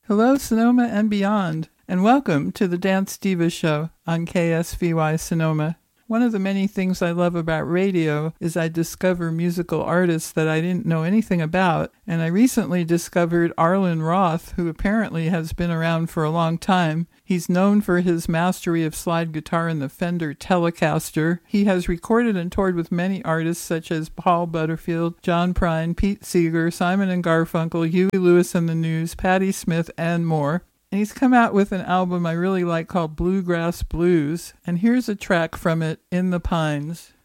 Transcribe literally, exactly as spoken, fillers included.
Hello, Sonoma and beyond, and welcome to the Dance Diva Show on K S V Y Sonoma. One of the many things I love about radio is I discover musical artists that I didn't know anything about, and I recently discovered Arlen Roth, who apparently has been around for a long time. He's known for his mastery of slide guitar and the Fender Telecaster. He has recorded and toured with many artists such as Paul Butterfield, John Prine, Pete Seeger, Simon and Garfunkel, Huey Lewis and the News, Patti Smith, and more. And he's come out with an album I really like called Bluegrass Blues, and here's a track from it, In the Pines.